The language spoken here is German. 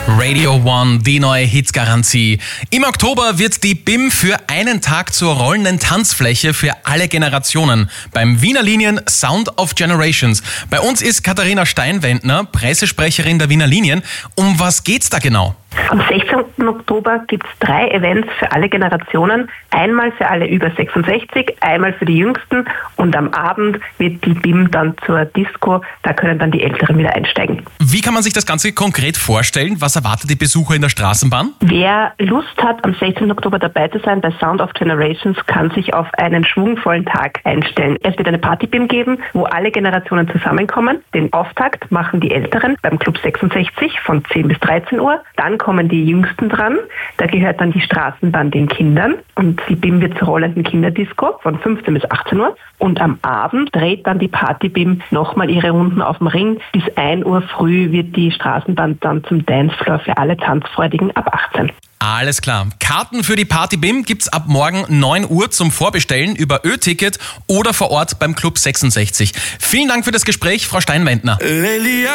Radio One, die neue Hitgarantie. Im Oktober wird die BIM für einen Tag zur rollenden Tanzfläche für alle Generationen beim Wiener Linien Sound of Generations. Bei uns ist Katharina Steinwendner, Pressesprecherin der Wiener Linien. Um was geht's da genau? Am 16. Oktober gibt es 3 Events für alle Generationen. Einmal für alle über 66, einmal für die Jüngsten und am Abend wird die BIM dann zur Disco. Da können dann die Älteren wieder einsteigen. Wie kann man sich das Ganze konkret vorstellen? Was erwartet die Besucher in der Straßenbahn? Wer Lust hat, am 16. Oktober dabei zu sein bei Sound of Generations, kann sich auf einen schwungvollen Tag einstellen. Es wird eine Party-BIM geben, wo alle Generationen zusammenkommen. Den Auftakt machen die Älteren beim Club 66 von 10 bis 13 Uhr. Dann kommen die Jüngsten dran. Da gehört dann die Straßenbahn den Kindern und die BIM wird zur rollenden Kinderdisco von 15 bis 18 Uhr. Und am Abend dreht dann die Party-BIM nochmal ihre Runden auf dem Ring. Bis 1 Uhr früh wird die Straßenbahn dann zum Dancefloor für alle Tanzfreudigen ab 18. Alles klar. Karten für die Party-BIM gibt's ab morgen 9 Uhr zum Vorbestellen über Ö-Ticket oder vor Ort beim Club 66. Vielen Dank für das Gespräch, Frau Steinwendner.